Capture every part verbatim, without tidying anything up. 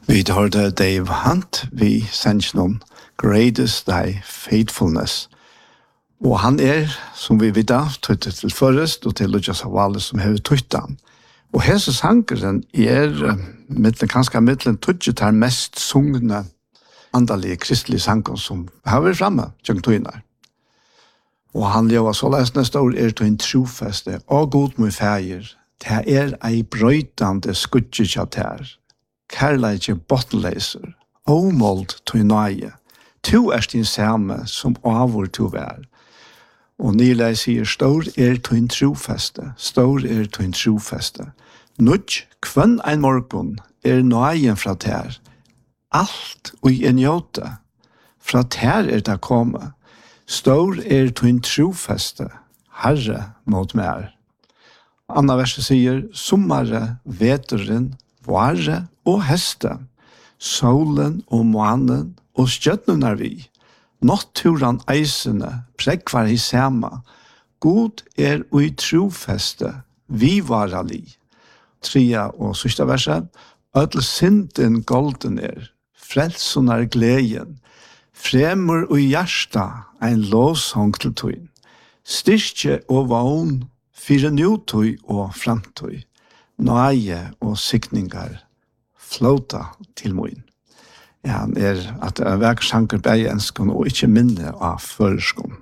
Vi hørte Dave Hunt, vi sendte noen Greatest Thy Faithfulness. Og han er, som vi vet, tøytet til Forrest og til Lukas Havale som har tøytet han. Og hese sangeren er mittlen, kanskje mittlen tøytet her mest sungne andalige kristelige sanger som har vært fremme, tjeng tøyner. Og han lever så lest neste år er til en trofeste, og god mot feir, det er ei brøytande skudje kjatt her. Kærleikje bottenleiser, omåld til nøye. To er din samme som avur to vær. Og Nilei sier, stor er til en trofeste, stor er til en trofeste. Nudj, kvann ein morgon er nøyen fra ter. Alt og en jota, fra ter er det komme. Stor er til en trofeste, herre mot mer. Anna verset sier, sommare, veteren, vare og heste, solen og månen og stjøtnen er vi. Natturan eisene, prekvar i sema, god er ui trofeste, vi vara li. Tria og sista verset, ødel synden golden er, frelsen er gleden, fremur og hjärsta ein lovsång til tøyn, styrke og vogn, fire nutøy og framtøy, nøye og sikningar, flåta til moin. Ja, han er at det er verksanker bei enskon og ikke minne av føreskon.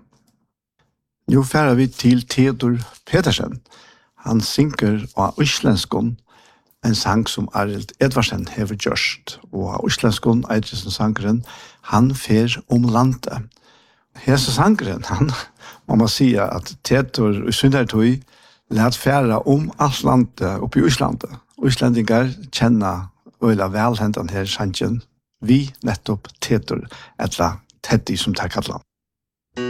Nå færer vi til Theodor Petersen. Han synker av islenskon, en sang som Arild Edvardsen hever gjørst. Og av islenskon, Eidrisen sangeren, han fer om landet. Hese sangeren, han må man si at Theodor og Sundertøy lært færa om alt landet oppi Islandet. Islendingar kjenner øyla velhentan her sangen, vi nettopp Theodor, etla Teddy som tar kallan.